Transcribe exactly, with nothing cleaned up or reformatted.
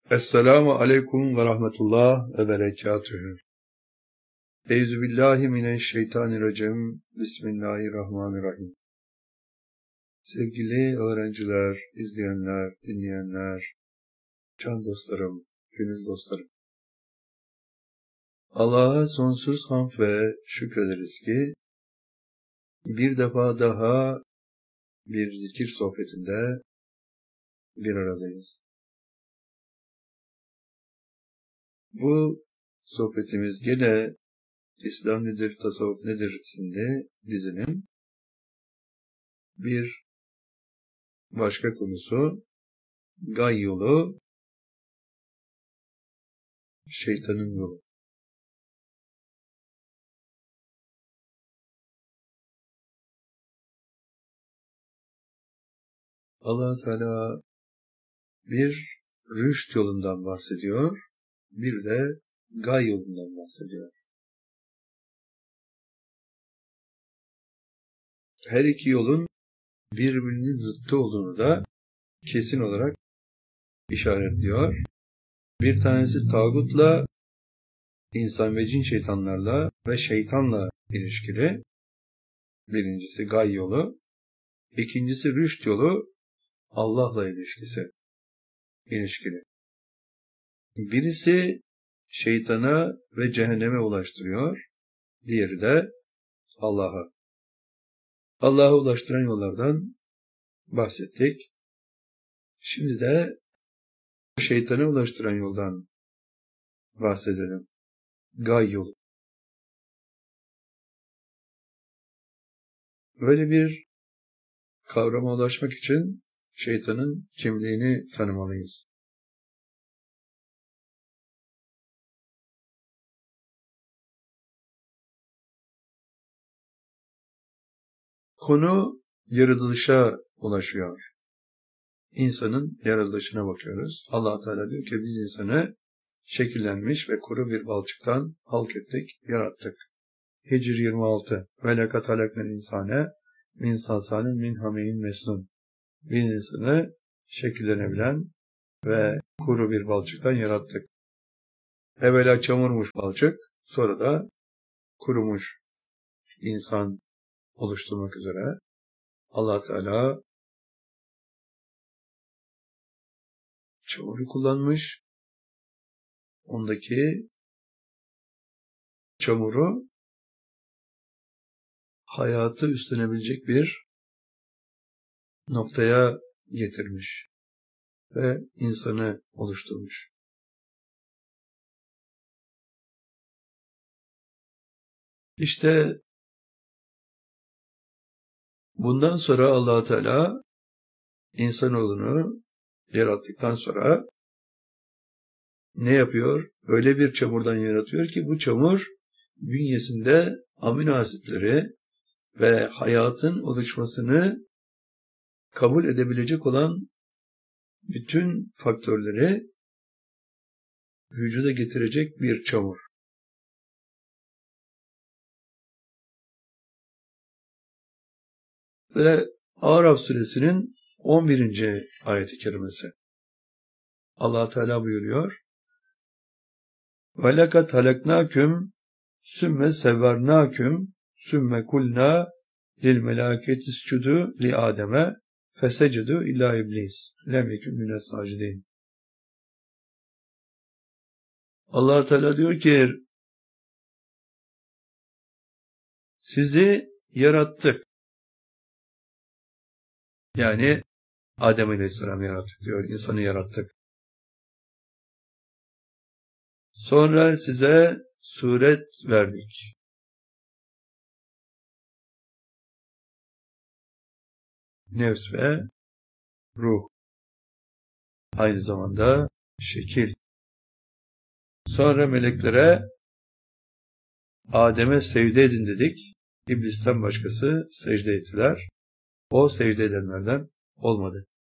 Esselamu aleyküm ve rahmetullah ve berekatühü. Euzubillahimineşşeytanirracim. Bismillahirrahmanirrahim. Sevgili öğrenciler, izleyenler, dinleyenler, can dostlarım, gönül dostlarım. Allah'a sonsuz hamd ve şükrederiz ki bir defa daha bir zikir sohbetinde bir aradayız. Bu sohbetimiz gene İslam nedir, tasavvuf nedir isimli dizinin bir başka konusu gay yolu, şeytanın yolu. Allah Teala bir rüşt yolundan bahsediyor, bir de gay yolundan bahsediyor. Her iki yolun birbirinin zıttı olduğunu da kesin olarak işaretliyor. Bir tanesi tağutla, insan ve cin şeytanlarla ve şeytanla ilişkili. Birincisi gay yolu. İkincisi rüşt yolu, Allah'la ilişkisi, ilişkili. Birisi şeytana ve cehenneme ulaştırıyor, diğeri de Allah'a. Allah'a ulaştıran yollardan bahsettik. Şimdi de şeytana ulaştıran yoldan bahsedelim. Gay yolu. Böyle bir kavrama ulaşmak için şeytanın kimliğini tanımalıyız. Konu yaratılışa ulaşıyor. İnsanın yaratılışına bakıyoruz. Allah Teala diyor ki biz insanı şekillenmiş ve kuru bir balçıktan halk ettik, yarattık. Hicr yirmi altı. Ve lekat halaknel insane min salsalin min hameyin mesnun. Bir insanı şekillenebilen ve kuru bir balçıktan yarattık. Evvela çamurmuş balçık, sonra da kurumuş insan oluşturmak üzere Allah Teala çamuru kullanmış. Ondaki çamuru hayatı üstlenebilecek bir noktaya getirmiş ve insanı oluşturmuş. İşte bundan sonra Allah Teala insanoğlunu yarattıktan sonra ne yapıyor? Öyle bir çamurdan yaratıyor ki bu çamur bünyesinde amino asitleri ve hayatın oluşmasını kabul edebilecek olan bütün faktörleri vücuda getirecek bir çamur. Ve Araf suresinin on birinci ayet-i kerimesi. Allah Teala buyuruyor. وَلَكَتْ هَلَكْنَاكُمْ sümme sevvernâküm sümme kulnâ lil melâketi iscudu li Adem'e fesecedu illa iblis lem yekun mines sacidin. Allah Teala diyor ki sizi yarattık. Yani Adem Aleyhisselam yarattık diyor. İnsanı yarattık. Sonra size suret verdik. Nefs ve ruh. Aynı zamanda şekil. Sonra meleklere Adem'e secde edin dedik. İblisten başkası secde ettiler. O secde edenlerden olmadı.